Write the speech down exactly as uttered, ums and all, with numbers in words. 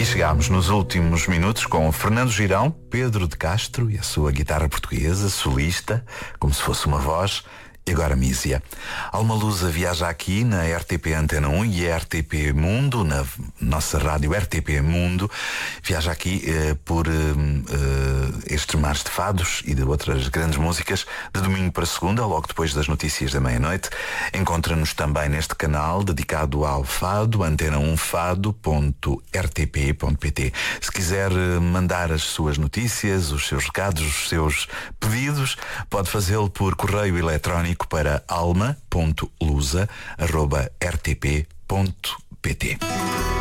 chegámos nos últimos minutos com Fernando Girão, Pedro de Castro e a sua guitarra portuguesa, solista, como se fosse uma voz. E agora Mísia. Alma Lusa viaja aqui na R T P Antena um e a R T P Mundo, na nossa rádio R T P Mundo, viaja aqui eh, por eh, eh, estes mares de fados e de outras grandes músicas, de domingo para segunda, logo depois das notícias da meia-noite. Encontra-nos também neste canal dedicado ao fado, antena um fado ponto r t p ponto p t. Se quiser mandar as suas notícias, os seus recados, os seus pedidos, pode fazê-lo por correio eletrónico para alma ponto lusa arroba r t p ponto p t.